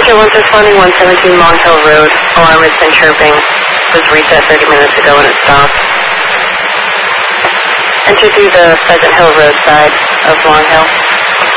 Ambulance responding 117 Long Hill Road. Alarm has been chirping. Was reset 30 minutes ago and it stopped. Enter through the Pheasant Hill Road side of Long Hill.